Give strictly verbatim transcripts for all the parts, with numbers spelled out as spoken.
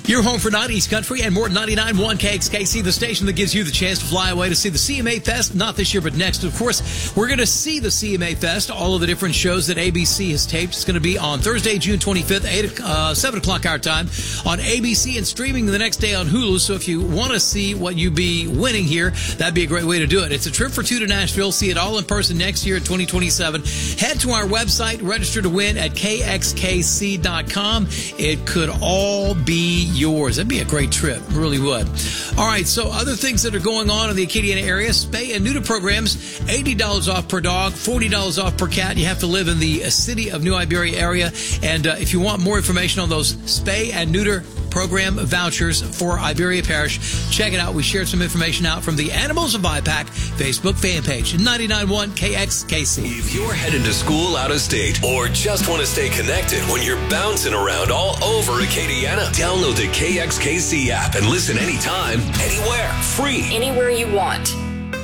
Your home for nineties country and more ninety-nine point one K X K C, the station that gives you the chance to fly away to see the C M A Fest, not this year, but next. Of course, we're going to see the C M A Fest, all of the different shows that A B C has taped. It's going to be on Thursday, June twenty-fifth, eight, uh, seven o'clock our time on A B C and streaming the next day on Hulu. So if you want to see what you be winning here, that'd be a great way to do it. It's a trip for two to Nashville. See it all in person next year in twenty twenty-seven. Head to our website, register to win at K X K C dot com. It could all be yours. That'd be a great trip. It really would. All right, so other things that are going on in the Acadiana area, spay and neuter programs, eighty dollars off per dog, forty dollars off per cat. You have to live in the city of New Iberia area. And uh, if you want more information on those spay and neuter program vouchers for Iberia Parish, check it out. We shared some information out from the Animals of I PAC Facebook fan page, ninety-nine point one K X K C. If you're headed to school out of state or just want to stay connected when you're bouncing around all over Acadiana, download the K X K C app and listen anytime, anywhere, free. Anywhere you want.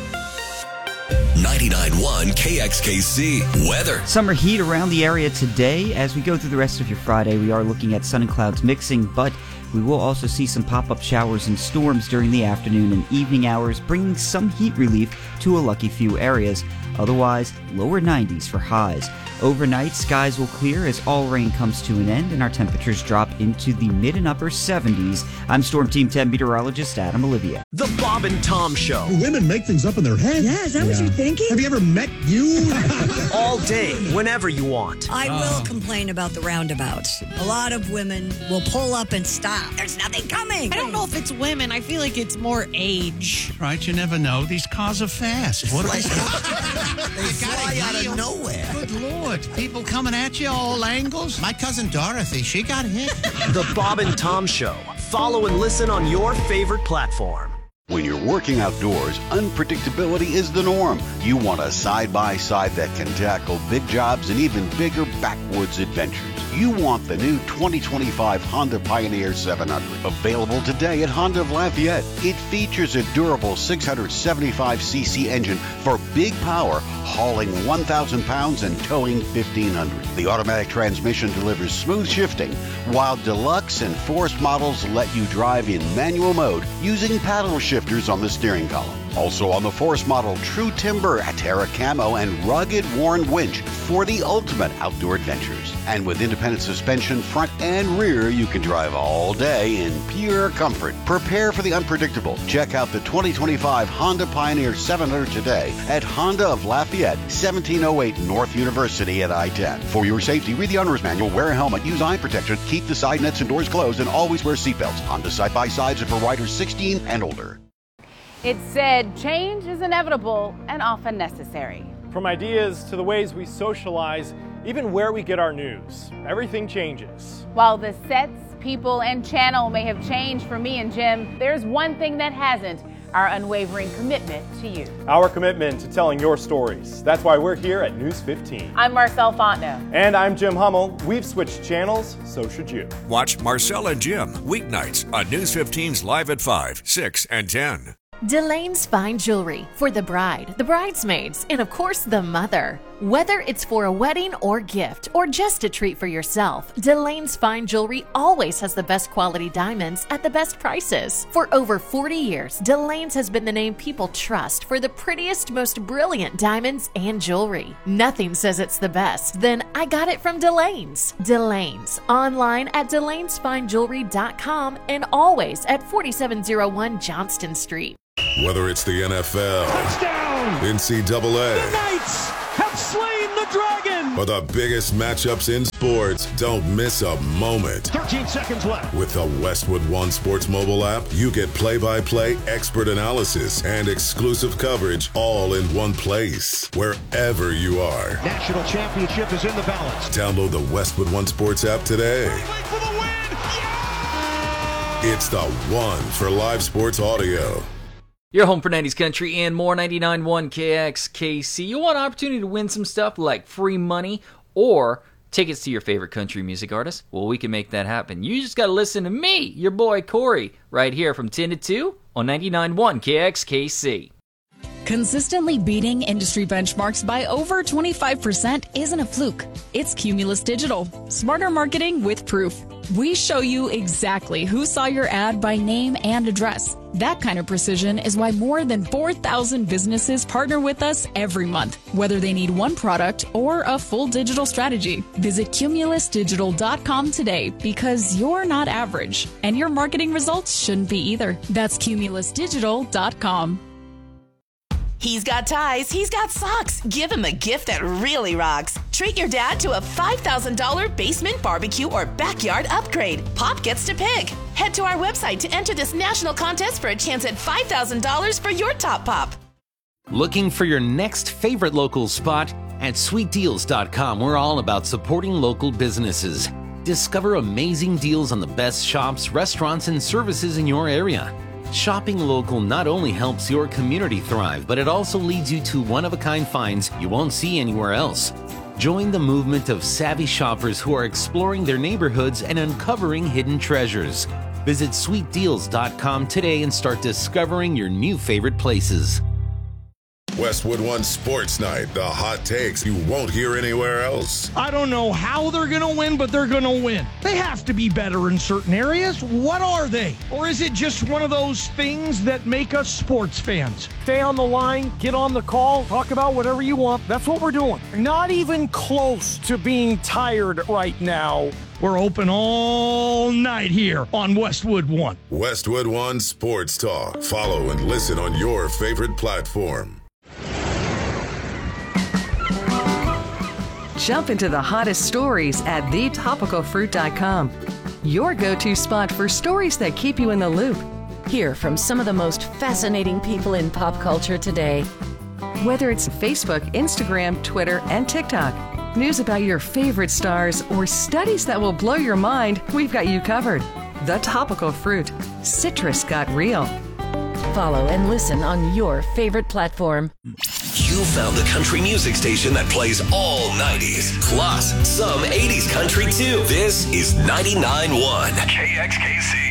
ninety-nine point one K X K C weather. Summer heat around the area today. As we go through the rest of your Friday, we are looking at sun and clouds mixing, but we will also see some pop-up showers and storms during the afternoon and evening hours, bringing some heat relief to a lucky few areas. Otherwise, lower nineties for highs. Overnight, skies will clear as all rain comes to an end and our temperatures drop into the mid and upper seventies. I'm Storm Team ten meteorologist Adam Olivia. The Bob and Tom Show. Women make things up in their head. Yeah, is that yeah. what you're thinking? Have you ever met you? All day, whenever you want. I will complain about the roundabouts. A lot of women will pull up and stop. There's nothing coming. I don't know if it's women. I feel like it's more age. Right, you never know. These cars are fast. What like, they fly out of nowhere. Good Lord. People coming at you, all angles. My cousin Dorothy, she got hit. The Bob and Tom Show. Follow and listen on your favorite platform. When you're working outdoors, unpredictability is the norm. You want a side-by-side that can tackle big jobs and even bigger backwoods adventures. You want the new twenty twenty-five Honda Pioneer seven hundred. Available today at Honda of Lafayette. It features a durable six hundred seventy-five c c engine for big power, hauling one thousand pounds and towing fifteen hundred. The automatic transmission delivers smooth shifting, while Deluxe and Force models let you drive in manual mode using paddle shifters on the steering column. Also on the Force model, true timber, Terra Camo, and rugged worn winch for the ultimate outdoor adventures. And with independent suspension, front and rear, you can drive all day in pure comfort. Prepare for the unpredictable. Check out the twenty twenty-five Honda Pioneer seven hundred today at Honda of Lafayette, seventeen oh eight North University at I ten. For your safety, read the owner's manual, wear a helmet, use eye protection, keep the side nets and doors closed, and always wear seatbelts. Honda side-by-sides are for riders sixteen and older. It said change is inevitable and often necessary. From ideas to the ways we socialize, even where we get our news, everything changes. While the sets, people, and channel may have changed for me and Jim, there's one thing that hasn't: our unwavering commitment to you. Our commitment to telling your stories. That's why we're here at News fifteen. I'm Marcel Fontenot. And I'm Jim Hummel. We've switched channels, so should you. Watch Marcel and Jim weeknights on News fifteen's Live at five, six, and ten. Delane's Fine Jewelry for the bride, the bridesmaids, and of course the mother. Whether it's for a wedding or gift or just a treat for yourself, Delane's Fine Jewelry always has the best quality diamonds at the best prices. For over forty years, Delane's has been the name people trust for the prettiest, most brilliant diamonds and jewelry. Nothing says it's the best, then I got it from Delane's. Delane's, online at delanes fine jewelry dot com and always at forty-seven oh one Johnston Street. Whether it's the N F L, touchdown, N C double A, the Knights have slain the dragon, or the biggest matchups in sports, don't miss a moment. thirteen seconds left. With the Westwood One Sports mobile app, you get play-by-play expert analysis and exclusive coverage all in one place, wherever you are. National championship is in the balance. Download the Westwood One Sports app today. For the win. Yeah! It's the one for live sports audio. Your home for nineties country and more, ninety-nine point one K X K C. You want an opportunity to win some stuff like free money or tickets to your favorite country music artist? Well, we can make that happen. You just got to listen to me, your boy Corey, right here from ten to two on ninety-nine point one K X K C. Consistently beating industry benchmarks by over twenty-five percent isn't a fluke. It's Cumulus Digital. Smarter marketing with proof. We show you exactly who saw your ad by name and address. That kind of precision is why more than four thousand businesses partner with us every month, whether they need one product or a full digital strategy. Visit cumulus digital dot com today because you're not average, and your marketing results shouldn't be either. That's cumulus digital dot com. He's got ties, he's got socks. Give him a gift that really rocks. Treat your dad to a five thousand dollars basement barbecue or backyard upgrade. Pop gets to pick. Head to our website to enter this national contest for a chance at five thousand dollars for your top pop. Looking for your next favorite local spot? At sweet deals dot com, we're all about supporting local businesses. Discover amazing deals on the best shops, restaurants, and services in your area. Shopping local not only helps your community thrive, but it also leads you to one-of-a-kind finds you won't see anywhere else. Join the movement of savvy shoppers who are exploring their neighborhoods and uncovering hidden treasures. Visit sweet deals dot com today and start discovering your new favorite places. Westwood One Sports Night, the hot takes you won't hear anywhere else. I don't know how they're going to win, but they're going to win. They have to be better in certain areas. What are they? Or is it just one of those things that make us sports fans? Stay on the line, get on the call, talk about whatever you want. That's what we're doing. Not even close to being tired right now. We're open all night here on Westwood One. Westwood One Sports Talk. Follow and listen on your favorite platform. Jump into the hottest stories at the topical fruit dot com. Your go-to spot for stories that keep you in the loop. Hear from some of the most fascinating people in pop culture today. Whether it's Facebook, Instagram, Twitter, and TikTok, news about your favorite stars, or studies that will blow your mind, we've got you covered. The Topical Fruit. Citrus got real. Follow and listen on your favorite platform. You found the country music station that plays all nineties, plus some eighties country too. This is ninety-nine point one K X K C.